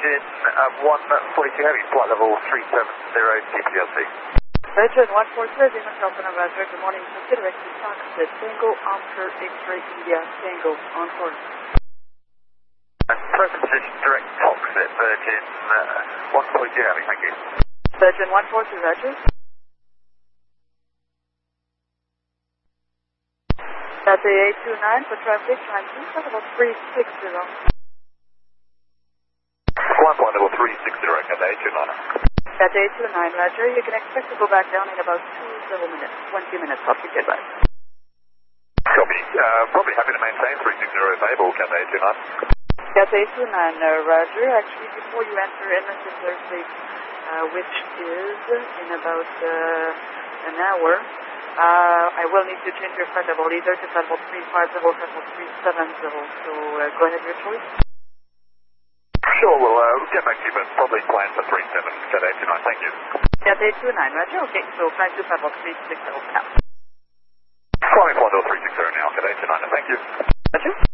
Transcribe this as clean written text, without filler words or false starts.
Virgin 142 Heavy, flight level 370 TPLC. Virgin 142 Lima Delta November, good morning. Proceed direct to Toxit, Tango Oscar X-ray India, Tango on course. Present position, direct Toxit, Virgin 142 Heavy, thank you. Virgin 142, Roger. That's a 829 for traffic, time level 360. Flight level 360, Cathay 829. Cathay 829, Roger. You can expect to go back down in about 20 minutes, copy, goodbye. Copy, probably happy to maintain 360 available, Cathay 829. Cathay 829, Roger. Actually, before you enter Edmonton Airspace, which is in about an hour, I will need to change your flight level either to flight level 350 or flight level 370, so go ahead, your choice. Sure, we'll get back to you, but probably plan for 37, Cathay 829, thank you. Cathay 829, Roger, okay, so flight to flight level 360 now. Flying flight level 360 now, Cathay 829, thank you. Roger.